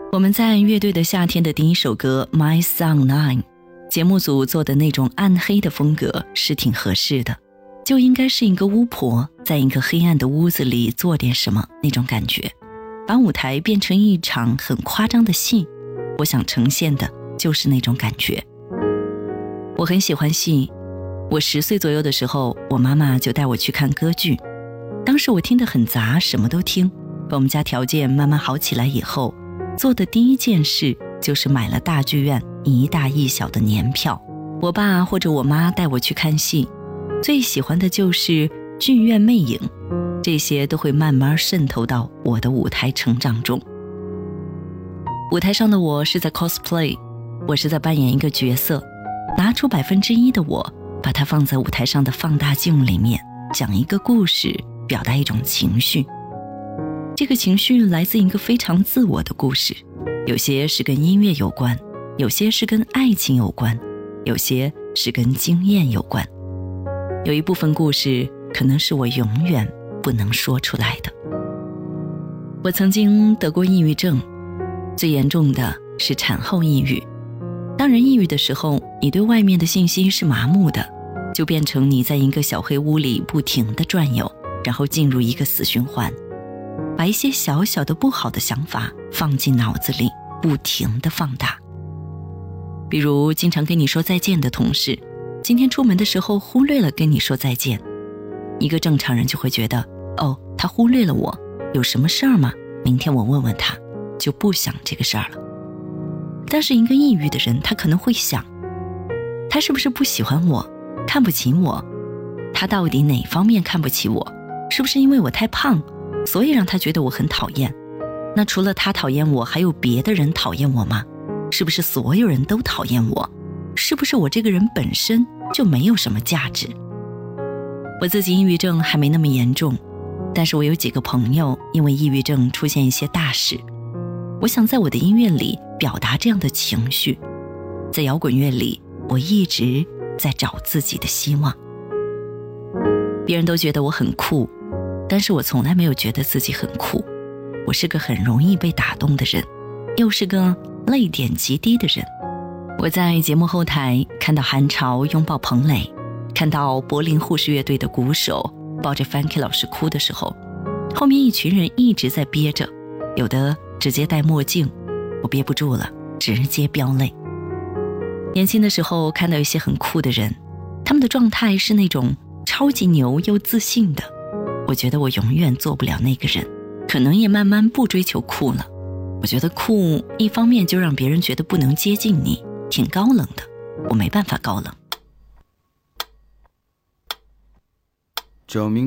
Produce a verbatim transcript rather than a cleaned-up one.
我们在乐队的夏天的第一首歌 My Song Nine， 节目组做的那种暗黑的风格是挺合适的，就应该是一个巫婆在一个黑暗的屋子里做点什么那种感觉，把舞台变成一场很夸张的戏，我想呈现的就是那种感觉。我很喜欢戏，我十岁左右的时候，我妈妈就带我去看歌剧，当时我听得很杂，什么都听。我们家条件慢慢好起来以后，做的第一件事就是买了大剧院一大一小的年票。我爸或者我妈带我去看戏，最喜欢的就是剧院魅影，这些都会慢慢渗透到我的舞台成长中。舞台上的我是在 cosplay， 我是在扮演一个角色，拿出百分之一的我，把它放在舞台上的放大镜里面，讲一个故事，表达一种情绪。这个情绪来自一个非常自我的故事，有些是跟音乐有关，有些是跟爱情有关，有些是跟经验有关。有一部分故事可能是我永远不能说出来的。我曾经得过抑郁症，最严重的是产后抑郁。当人抑郁的时候，你对外面的信息是麻木的，就变成你在一个小黑屋里不停地转悠，然后进入一个死循环，把一些小小的不好的想法放进脑子里，不停地放大。比如经常跟你说再见的同事，今天出门的时候忽略了跟你说再见。一个正常人就会觉得，哦，他忽略了我，有什么事儿吗？明天我问问他，就不想这个事儿了。但是一个抑郁的人，他可能会想，他是不是不喜欢我，看不起我？他到底哪方面看不起我？是不是因为我太胖，所以让他觉得我很讨厌？那除了他讨厌我，还有别的人讨厌我吗？是不是所有人都讨厌我？是不是我这个人本身就没有什么价值？我自己抑郁症还没那么严重，但是我有几个朋友因为抑郁症出现一些大事。我想在我的音乐里表达这样的情绪，在摇滚乐里，我一直在找自己的希望。别人都觉得我很酷，但是我从来没有觉得自己很酷。我是个很容易被打动的人，又是个泪点极低的人。我在节目后台看到韩潮拥抱彭磊，看到柏林护士乐队的鼓手抱着 Funky 老师哭的时候，后面一群人一直在憋着，有的直接戴墨镜，我憋不住了，直接飙泪。年轻的时候看到一些很酷的人，他们的状态是那种超级牛又自信的，我觉得我永远做不了那个人，可能也慢慢不追求酷了。我觉得酷一方面就让别人觉得不能接近你，挺高冷的，我没办法高冷。 照明